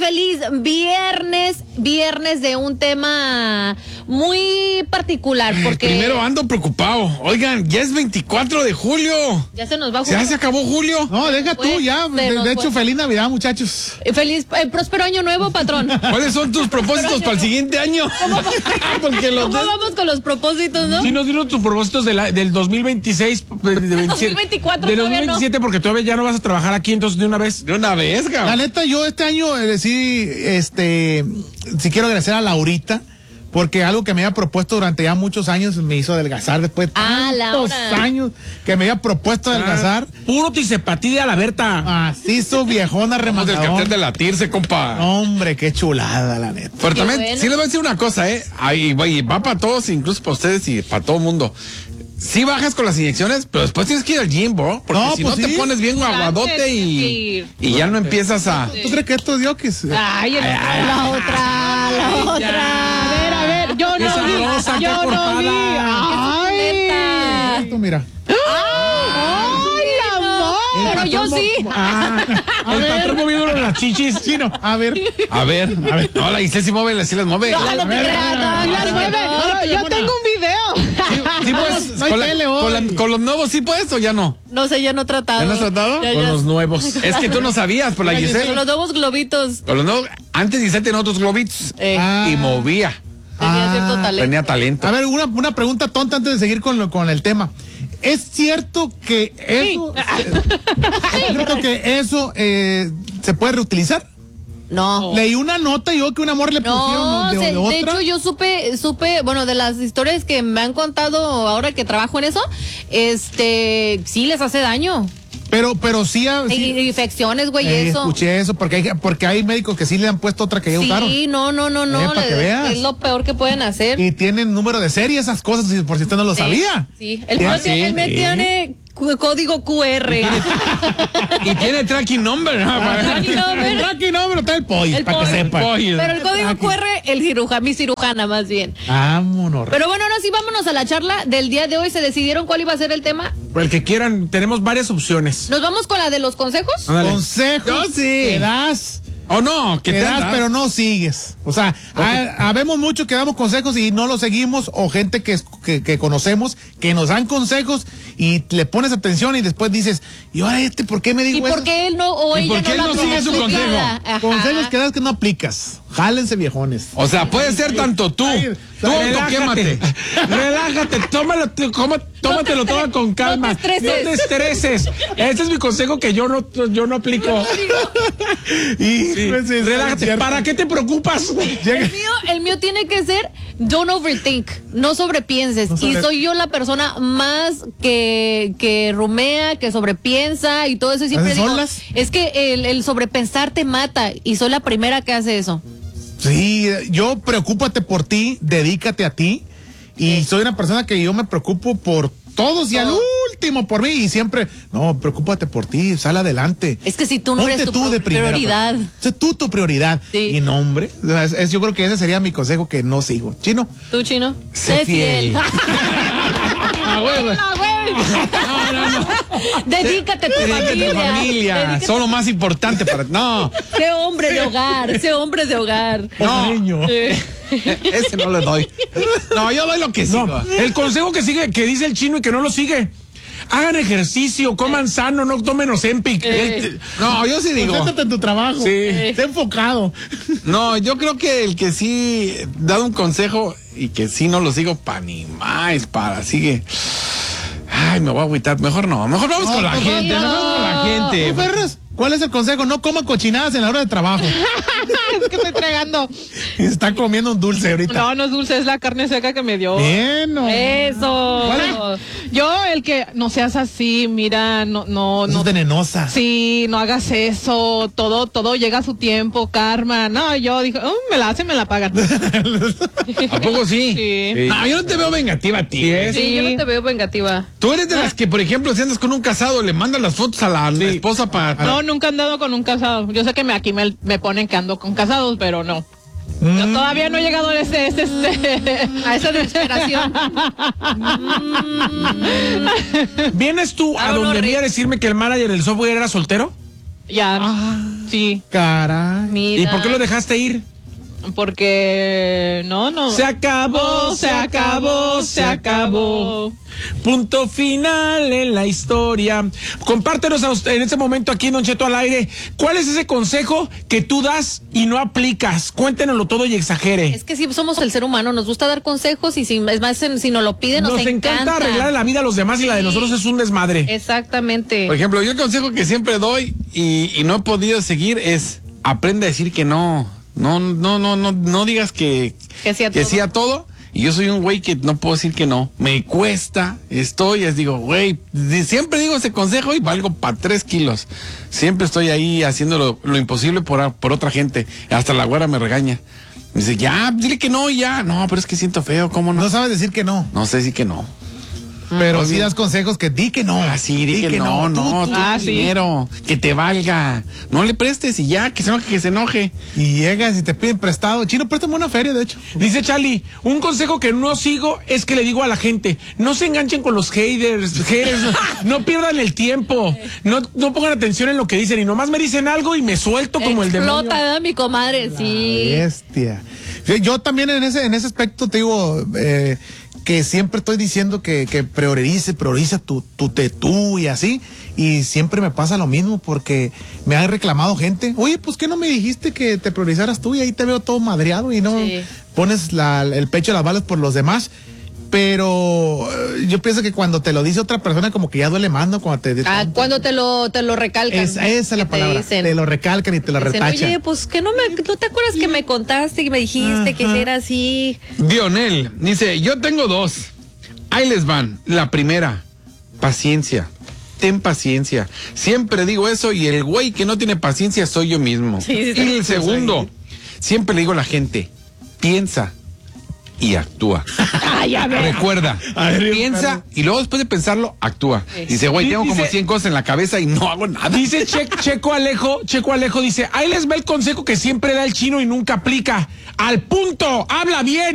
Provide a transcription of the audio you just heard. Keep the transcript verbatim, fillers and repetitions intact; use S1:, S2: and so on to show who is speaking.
S1: feliz viernes, viernes de un tema muy particular, porque...
S2: Primero ando preocupado. Oigan, ya es veinticuatro de julio.
S1: Ya se nos va julio.
S2: Ya se acabó julio.
S3: No, deja tú, ya. De, de hecho, fue. Feliz Navidad, muchachos.
S1: Feliz, eh, próspero año nuevo, patrón.
S2: ¿Cuáles son tus propósitos para el siguiente año?
S1: ¿Cómo,
S2: Porque los
S1: ¿Cómo
S2: de...
S1: vamos con los propósitos, no?
S4: Sí, nos dieron tus propósitos de la, del dos mil veintiséis. De, de
S1: dos mil veinticuatro,
S4: de dos mil veintisiete, no. Porque todavía ya no vas a trabajar aquí, entonces de una vez.
S2: De una vez, cabrón.
S3: La neta, yo este año, eh, sí, este, sí quiero agradecer a Laurita, porque algo que me había propuesto durante ya muchos años me hizo adelgazar después de
S1: ah,
S3: tantos
S1: Laura.
S3: años que me había propuesto adelgazar.
S4: Ah, puro tisepatí a la Berta.
S3: Así su viejona
S2: Remate del cartel de latirse, compa.
S3: Hombre, qué chulada, la neta.
S2: Pero también,
S1: bueno.
S2: sí les voy a decir una cosa, ¿eh? Ahí, va para todos, incluso para ustedes y para todo el mundo. Sí bajas con las inyecciones, pero después tienes que ir al gym, bro. Porque
S3: No,
S2: si
S3: pues
S2: no
S3: sí.
S2: te pones bien aguadote y, y ya no empiezas a...
S3: ¿Tú crees que esto dio que se...
S1: Ay, el- la otra, la otra.
S5: A ver, a ver, yo
S4: Esa
S5: no vi,
S4: rosa,
S5: yo
S4: qué
S5: no vi.
S4: cortada.
S5: Ay,
S3: Esto, mira.
S5: ay, amor.
S1: Pero yo sí.
S4: Ah, el patrón moviéndole las chichis.
S3: Chino, a ver.
S2: A ver, a ver. No, la Giselle sí mueve, sí las mueve.
S1: No, no te
S3: ver,
S1: creas,
S3: a ver,
S1: no,
S3: a ver,
S1: no,
S5: Las
S1: no,
S5: nueve.
S1: no.
S5: Yo tengo un video.
S2: Sí, pues,
S3: no hay
S2: con, la-
S3: tele hoy.
S2: con la- con los nuevos sí puedes o ya no.
S1: No sé, ya no he tratado.
S2: ¿Ya no has tratado?
S1: Ya,
S4: Con
S1: ya.
S4: los nuevos.
S2: Es que tú no sabías, por la
S1: Con
S2: Giselle.
S1: los nuevos globitos.
S2: Con los nuevos, antes Giselle tenía otros globitos
S1: Eh,
S3: Ah.
S2: y movía.
S1: tenía
S3: ah,
S1: cierto talento.
S2: Tenía talento.
S3: A ver, una, una pregunta tonta antes de seguir con, lo, con el tema. ¿Es cierto que eso, ¿es cierto que eso eh, se puede reutilizar?
S1: No.
S3: Leí una nota yo que un amor le pusieron
S1: No,
S3: de,
S1: se-
S3: de
S1: de
S3: otra.
S1: hecho yo supe, supe, bueno, de las historias que me han contado ahora que trabajo en eso, este, sí les hace daño.
S3: Pero, pero sí, ah, sí,
S1: Y- infecciones, güey,
S3: eh,
S1: eso.
S3: escuché eso, porque hay, porque hay médicos que sí le han puesto otra que ya usaron.
S1: Sí, no, no, no, no.
S3: Eh, para que
S1: le-
S3: veas.
S1: es lo peor que pueden hacer.
S3: Y tienen número de serie, esas cosas, si- por si usted no lo
S1: Sí,
S3: sabía.
S1: Sí, el
S3: Sí,
S1: mío
S3: sí,
S1: tiene, el mío
S2: sí.
S1: tiene cu- código Q R.
S2: Y tiene tracking number.
S1: Tracking number.
S3: El tracking number está el pollo,
S1: El
S3: para que
S1: pollo.
S3: sepa.
S1: Pero el código Q R, el cirujano, mi cirujana más bien.
S3: Vámonos.
S1: Pero bueno, ahora sí, vámonos a la charla del día de hoy. ¿Se decidieron cuál iba a ser el tema?
S4: El que quieran, tenemos varias opciones.
S1: ¿Nos vamos con la de los consejos?
S4: Ándale.
S3: Consejos
S2: Yo sí.
S3: que das,
S2: O no, que
S3: que
S2: te
S3: das,
S2: das,
S3: pero no sigues. O sea, ha- habemos mucho que damos consejos y no los seguimos, o gente que, es- que, que conocemos que nos dan consejos y le pones atención y después dices, ¿y ahora este por qué me
S1: ¿Y
S3: dijo eso?
S1: por qué él no o
S2: ¿Y
S1: ella
S2: por qué
S1: no
S2: él
S1: la
S2: no sigue su
S1: aplicada?
S2: consejo?
S1: Ajá.
S3: Consejos que das que no aplicas. Jálense, viejones.
S2: O sea, puede ser tanto tú.
S3: Ay,
S2: Tú autoquémate.
S4: Relájate, tómalo, tú, cómo- tómatelo todo con calma.
S1: no te estreses.
S4: No te estreses. Ese es mi consejo que yo no, yo no aplico.
S3: Y
S4: Sí.
S3: pues, es
S4: Relájate.
S3: cierto.
S4: ¿Para qué te preocupas?
S3: Llega-
S1: El mío, el mío tiene que ser don't overthink, no sobrepienses.
S3: No sobre-
S1: Y soy yo la persona más que, que rumea, que sobrepiensa y todo eso. Y siempre
S3: ¿Haces
S1: digo,
S3: olas?
S1: es que el, el sobrepensar te mata y soy la primera que hace eso.
S3: Sí, yo preocúpate por ti, dedícate a ti. Y soy una persona que yo me preocupo por todos y al último por mí. Y siempre, no, preocúpate por ti, sal adelante.
S1: Es que si tú no
S3: Ponte
S1: eres tu
S3: tú de
S1: pro-
S3: primera,
S1: prioridad.
S3: pues. Sé tú tu prioridad.
S1: Sí.
S3: Y no, hombre. o sea, es- es- yo creo que ese sería mi consejo que no sigo. Chino.
S1: ¿Tú, Chino?
S2: Sé fiel.
S1: Ah, huevo.
S2: No, no, no.
S1: Dedícate a tu
S2: Dedícate a
S1: familia.
S2: tu familia.
S1: Dedícate-
S2: Son lo más importante para. No.
S1: Sé hombre de hogar, sé hombre de hogar.
S2: No.
S3: Niño.
S1: Eh,
S2: Ese no le doy. No, yo doy lo que sigo.
S4: No, el consejo que sigue, que dice el chino y que no lo sigue. Hagan ejercicio, coman sano, no tomen Ozempic.
S1: Eh.
S4: El-
S2: No, yo sí digo.
S3: Concéntrate en tu trabajo.
S4: Sí.
S3: Esté enfocado.
S2: No, yo creo que el que sí da un consejo y que sí no lo sigo pa' ni más, para, sigue. Ay, me voy a agüitar. Mejor no, mejor vamos
S3: No,
S2: con la
S3: pues,
S2: gente,
S1: no.
S2: mejor con la gente.
S3: ¿Tú, Ferras? ¿Cuál es el consejo? No coma cochinadas en la hora de trabajo.
S5: Es que estoy tragando.
S3: Está comiendo un dulce ahorita.
S5: No, no es dulce, es la carne seca que me dio.
S3: Bueno.
S1: Eso.
S5: Yo, el que no seas así, mira, no, no,
S3: Eso
S5: no.
S3: es venenosa.
S5: Sí, no hagas eso, todo, todo llega a su tiempo, karma. No, yo dije, "Oh, me la hacen, me la pagan.
S2: ¿A poco sí?
S5: Sí.
S2: No, yo no te veo vengativa a ti. ¿eh?
S1: Sí, yo no te veo vengativa.
S2: Tú eres de las que, por ejemplo, si andas con un casado, le mandas las fotos a la esposa para.
S5: No, nunca he andado con un casado. Yo sé que me, aquí me, me ponen que ando con casados, pero no. Yo todavía no he llegado a ese, ese, ese-
S1: A esa desesperación.
S4: ¿Vienes tú a
S1: Ah, no,
S4: donde
S1: Rick.
S4: mí a decirme que el manager del software era soltero?
S5: Ya,
S3: Ah.
S5: sí,
S3: Caray.
S1: Mira.
S4: ¿Y por qué lo dejaste ir?
S5: porque no, no.
S4: Se acabó, se acabó, se acabó. Punto final en la historia. Compártenos a usted en este momento aquí en Don Cheto al aire. ¿Cuál es ese consejo que tú das y no aplicas? Cuéntenoslo todo y exagere.
S1: Es que si somos el ser humano, nos gusta dar consejos y si, es más, si nos lo piden, nos,
S4: Nos encanta arreglar la vida a los demás y la de nosotros es un desmadre.
S1: Exactamente.
S2: Por ejemplo, yo el consejo que siempre doy y, y no he podido seguir es aprende a decir que no. No, no, no, no, no digas que,
S1: Que sí a todo.
S2: sí a todo. Y yo soy un güey que no puedo decir que no. Me cuesta, estoy, les digo, güey, di- siempre digo ese consejo y valgo para tres kilos. Siempre estoy ahí haciendo lo, lo imposible por, por otra gente. Hasta la güera me regaña. Me dice, ya, dile que no, ya. No, pero es que siento feo, ¿cómo no?
S3: No sabes decir que no,
S2: No sé si que no.
S3: pero sí das consejos que di que no.
S2: Ah, sí, di que no, no,
S3: Tú-
S2: tú,
S5: Ah, sí.
S2: dinero, que te valga. No le prestes y ya, que se enoje, que se enoje.
S3: Y llegas y te piden prestado. Chino, préstame una feria, de hecho.
S4: Dice Charlie, un consejo que no sigo es que le digo a la gente, no se enganchen con los haters, haters no, no pierdan el tiempo, no, no pongan atención en lo que dicen y nomás me dicen algo y me suelto como el demonio.
S1: Explota, ¿verdad, mi comadre? Sí.
S3: Bestia. Yo, yo también en ese, en ese aspecto te digo eh, que siempre estoy diciendo que, que priorice, prioriza tu, tu te tú y así. Y siempre me pasa lo mismo porque me ha reclamado gente. Oye, pues ¿qué no me dijiste que te priorizaras tú? Y ahí te veo todo madreado y no
S1: Sí.
S3: pones la, el pecho a las balas por los demás. Pero eh, yo pienso que cuando te lo dice otra persona como que ya duele más, ¿no? Cuando te
S1: Ah, cuando te lo, te lo recalcan.
S3: es, esa es la
S1: Que te
S3: palabra.
S1: dicen.
S3: Te lo recalcan y te lo
S1: Dicen,
S3: retachan.
S1: oye, pues que no me, ¿no te acuerdas que me contaste, que me dijiste que era así?
S2: Dionel dice, yo tengo dos. Ahí les van. La primera, paciencia. Ten paciencia. Siempre digo eso y el güey que no tiene paciencia soy yo mismo.
S1: Sí, sí,
S2: y
S1: sí.
S2: el segundo, siempre le digo a la gente, piensa y actúa. Recuerda,
S3: A ver,
S2: piensa y luego después de pensarlo, actúa. Dice, güey, tengo como
S4: Dice-
S2: cien cosas en la cabeza y no hago nada.
S4: Dice che- Checo Alejo, Checo Alejo dice, ahí les va el consejo que siempre da el Chino y nunca aplica. Al punto, habla bien.